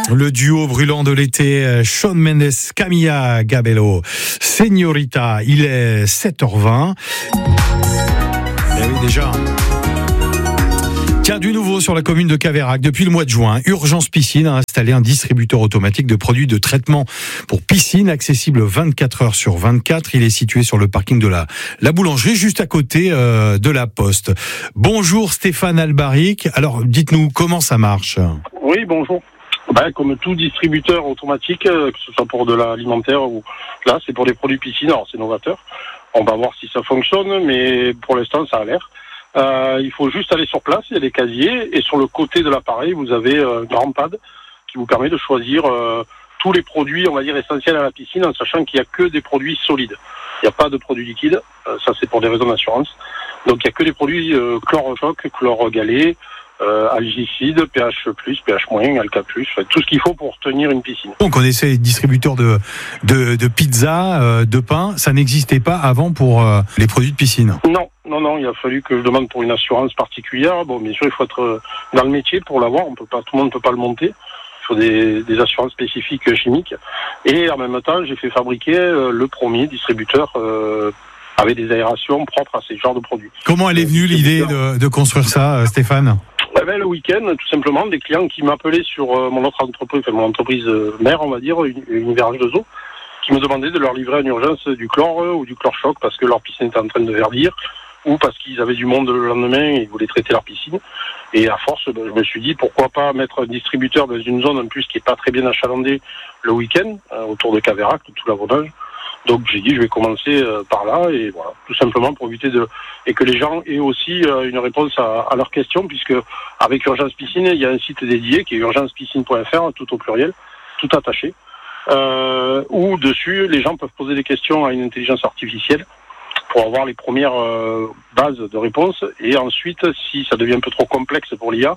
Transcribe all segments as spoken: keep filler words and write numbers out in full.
Le duo brûlant de l'été, Shawn Mendes, Camila Cabello, Señorita, il est sept heures vingt. Eh oui, déjà. Tiens, du nouveau sur la commune de Caveyrac. Depuis le mois de juin, Urgence Piscine a installé un distributeur automatique de produits de traitement pour piscine, accessible vingt-quatre heures sur vingt-quatre. Il est situé sur le parking de la, la boulangerie, juste à côté euh, de la poste. Bonjour Stéphane Albaric. Alors, dites-nous, comment ça marche ? Oui, bonjour. Ben, comme tout distributeur automatique, que ce soit pour de l'alimentaire ou là, c'est pour des produits piscine. Alors, c'est novateur. On va voir si ça fonctionne, mais pour l'instant, ça a l'air. Euh, il faut juste aller sur place, il y a des casiers, et sur le côté de l'appareil, vous avez euh, un grand pad qui vous permet de choisir euh, tous les produits, on va dire, essentiels à la piscine, en sachant qu'il n'y a que des produits solides. Il n'y a pas de produits liquides, euh, ça c'est pour des raisons d'assurance. Donc il n'y a que des produits euh, chlorochoc, chlorogalé, euh, algicide, pH plus, pH moins, alka plus, tout ce qu'il faut pour tenir une piscine. On connaissait les distributeurs de, de, de pizza, euh, de pain, ça n'existait pas avant pour euh, les produits de piscine. Non. Non, non, il a fallu que je demande pour une assurance particulière. Bon, bien sûr, il faut être dans le métier pour l'avoir. On peut pas, tout le monde ne peut pas le monter. Il faut des, des assurances spécifiques chimiques. Et en même temps, j'ai fait fabriquer euh, le premier distributeur euh, avec des aérations propres à ces genres de produits. Comment elle est venue l'idée de, de construire ça, Stéphane ? Eh ben, le week-end, tout simplement, des clients qui m'appelaient sur euh, mon autre entreprise, enfin mon entreprise euh, mère, on va dire, Univers H deux O, qui me demandaient de leur livrer en urgence du chlore euh, ou du chlore-choc parce que leur piscine était en train de verdir, ou parce qu'ils avaient du monde le lendemain et ils voulaient traiter leur piscine. Et à force, ben, je me suis dit, pourquoi pas mettre un distributeur dans une zone en plus qui est pas très bien achalandée le week-end, euh, autour de Caveyrac, tout l'Avonage. Donc j'ai dit, je vais commencer euh, par là, et voilà, tout simplement pour éviter de... Et que les gens aient aussi euh, une réponse à, à leurs questions, puisque avec Urgence Piscine, il y a un site dédié qui est urgence piscine point f r, tout au pluriel, tout attaché, euh, où dessus, les gens peuvent poser des questions à une intelligence artificielle, pour avoir les premières euh, bases de réponse. Et ensuite, si ça devient un peu trop complexe pour l'I A,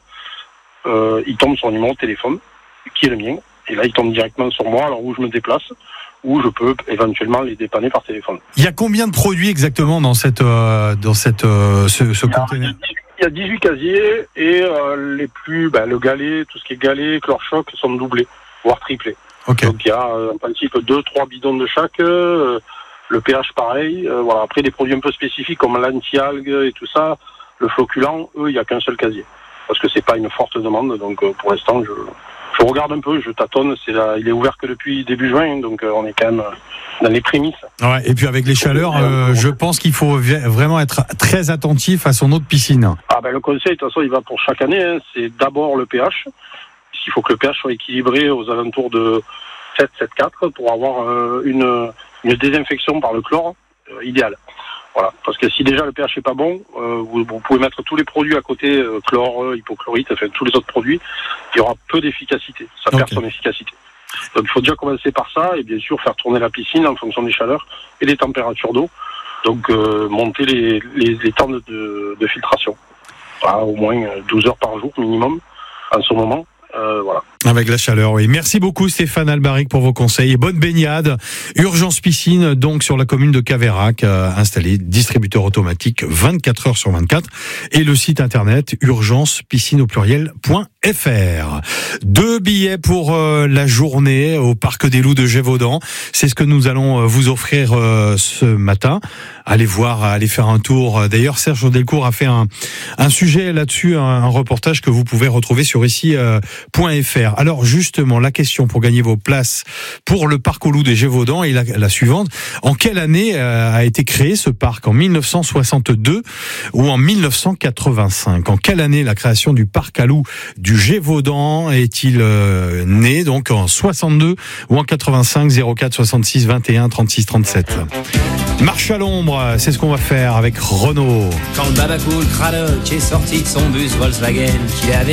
euh, il tombe sur un numéro de téléphone, qui est le mien. Et là, il tombe directement sur moi, alors où je me déplace, où je peux éventuellement les dépanner par téléphone. Il y a combien de produits exactement dans cette, euh, dans cette, euh, ce, ce conteneur ? Il y a dix-huit casiers, et euh, les plus, ben, le galet, tout ce qui est galet, chlore-choc, sont doublés, voire triplés. Okay. Donc il y a euh, en principe deux, trois bidons de chaque, euh, le pH pareil, euh, voilà. Après des produits un peu spécifiques comme l'anti-algue et tout ça, le floculant, eux, il n'y a qu'un seul casier. Parce que c'est pas une forte demande, donc euh, pour l'instant, je, je regarde un peu, je tâtonne. C'est là, il est ouvert que depuis début juin, donc euh, on est quand même dans les prémices. Ouais, et puis avec les chaleurs, euh, je pense qu'il faut vraiment être très attentif à son eau de piscine. Ah ben le conseil, de toute façon, il va pour chaque année, hein, c'est d'abord le pH. Il faut que le pH soit équilibré aux alentours de sept, sept virgule quatre pour avoir euh, une... une désinfection par le chlore euh, idéale. Voilà, parce que si déjà le pH est pas bon, euh, vous, vous pouvez mettre tous les produits à côté, euh, chlore, hypochlorite, enfin tous les autres produits, il y aura peu d'efficacité, ça perd okay. son efficacité. Donc il faut déjà commencer par ça, et bien sûr faire tourner la piscine en fonction des chaleurs et des températures d'eau, donc euh, monter les, les, les temps de, de, de filtration, voilà, au moins douze heures par jour minimum en ce moment. Euh, voilà. Avec la chaleur, oui. Merci beaucoup Stéphane Albaric pour vos conseils et bonne baignade. Urgence Piscine, donc sur la commune de Caveyrac, euh, installé distributeur automatique vingt-quatre heures sur vingt-quatre, et le site internet urgence piscine au pluriel point f r. Deux billets pour euh, la journée au Parc des Loups de Gévaudan. C'est ce que nous allons euh, vous offrir euh, ce matin. Allez voir, allez faire un tour. D'ailleurs, Serge Delcourt a fait un, un sujet là-dessus, un, un reportage que vous pouvez retrouver sur ici point f r. Alors justement, la question pour gagner vos places pour le Parc aux Loups des Gévaudan est la, la suivante. En quelle année euh, a été créé ce parc ? En mille neuf cent soixante-deux ou en mille neuf cent quatre-vingt-cinq ? En quelle année la création du Parc à loups du Gévaudan est-il euh, né ? Donc en soixante-deux ou en quatre-vingt-cinq, zéro quatre soixante-six vingt et un trente-six trente-sept. Marche à l'ombre, c'est ce qu'on va faire avec Renaud. Quand le Babacool Cradock est sorti de son bus Volkswagen, qu'il avait